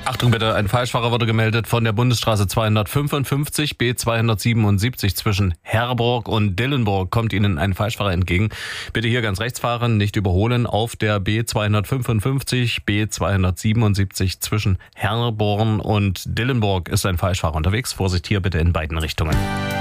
Achtung bitte, ein Falschfahrer wurde gemeldet von der Bundesstraße 255 B277 zwischen Herborg und Dillenburg. Kommt Ihnen ein Falschfahrer entgegen. Bitte hier ganz rechts fahren, nicht überholen. Auf der B255 B277 zwischen Herborn und Dillenburg ist ein Falschfahrer unterwegs. Vorsicht hier bitte in beiden Richtungen.